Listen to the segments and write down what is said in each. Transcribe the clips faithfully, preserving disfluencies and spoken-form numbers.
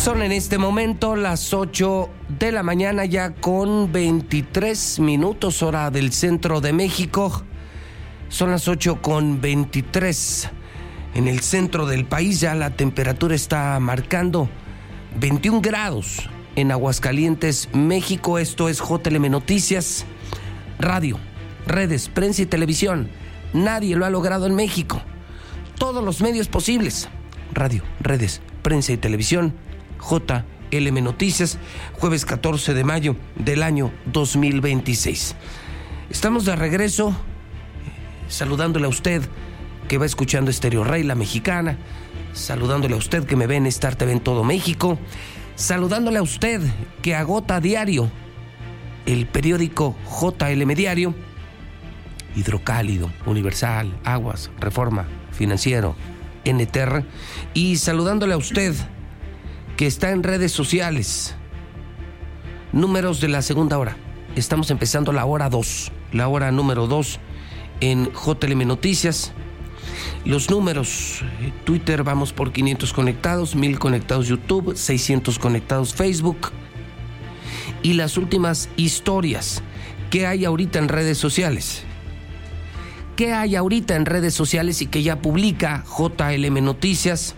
Son en este momento las ocho de la mañana, ya con veintitrés minutos, hora del centro de México. Son las ocho con veintitrés. En el centro del país ya la temperatura está marcando veintiún grados en Aguascalientes, México. Esto es J L M Noticias, radio, redes, prensa y televisión. Nadie lo ha logrado en México. Todos los medios posibles, radio, redes, prensa y televisión. J L M Noticias, jueves catorce de mayo del año dos mil veintiséis. Estamos de regreso, saludándole a usted que va escuchando Estéreo Rey, la mexicana, saludándole a usted que me ve en Star T V en todo México, saludándole a usted que agota a diario el periódico J L M Diario, Hidrocálido, Universal, Aguas, Reforma, Financiero, N T R, y saludándole a usted que está en redes sociales. Números de la segunda hora. Estamos empezando la hora dos, la hora número dos en J L M Noticias. Los números: Twitter vamos por quinientos conectados, mil conectados YouTube, seiscientos conectados Facebook. Y las últimas historias. ¿Qué hay ahorita en redes sociales? ¿Qué hay ahorita en redes sociales y que ya publica J L M Noticias?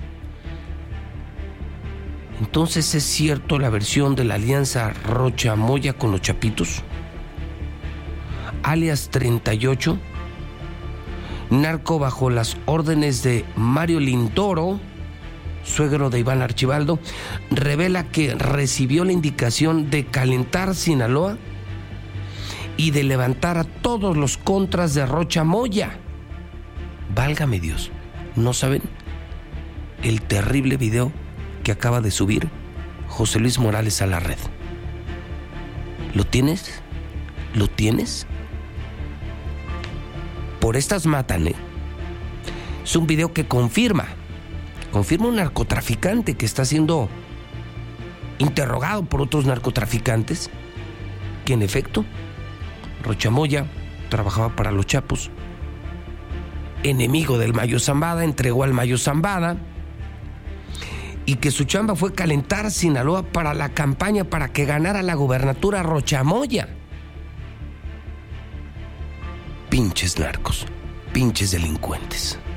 Entonces, ¿es cierto la versión de la alianza Rocha Moya con los Chapitos? Alias treinta y ocho, narco bajo las órdenes de Mario Lindoro, suegro de Iván Archibaldo, revela que recibió la indicación de calentar Sinaloa y de levantar a todos los contras de Rocha Moya. Válgame Dios, ¿no saben el terrible video que acaba de subir José Luis Morales a la red? ¿Lo tienes? ¿Lo tienes? Por estas matan, ¿eh? Es un video que confirma, confirma un narcotraficante que está siendo interrogado por otros narcotraficantes, que en efecto, Rocha Moya trabajaba para los Chapos, enemigo del Mayo Zambada, entregó al Mayo Zambada, y que su chamba fue calentar Sinaloa para la campaña para que ganara la gubernatura Rocha Moya. Pinches narcos, pinches delincuentes.